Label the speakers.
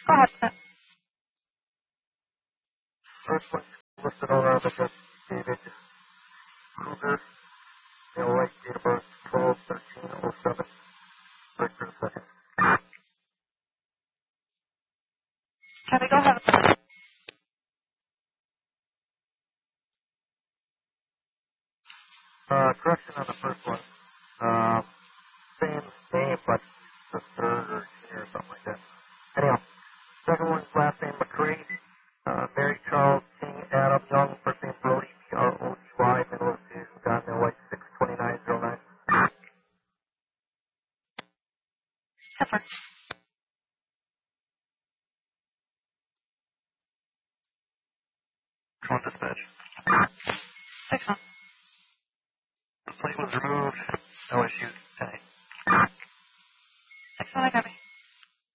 Speaker 1: Go ahead.
Speaker 2: First one listed on our because David Kruger, Illinois, date of birth 12/13/07. Registered second.
Speaker 1: Can we go ahead?
Speaker 2: Correction on the first one. Same name, but the third or junior or something like that. Anyhow, second one's last name McCree. Mary Charles King Adam Young, first name Brody, Brody, middle of Susan, got no white 62909.
Speaker 1: Pepper.
Speaker 2: One dispatch.
Speaker 1: 6-1.
Speaker 2: The plate was removed. No issues. 10-8.
Speaker 1: 6-1, I copy.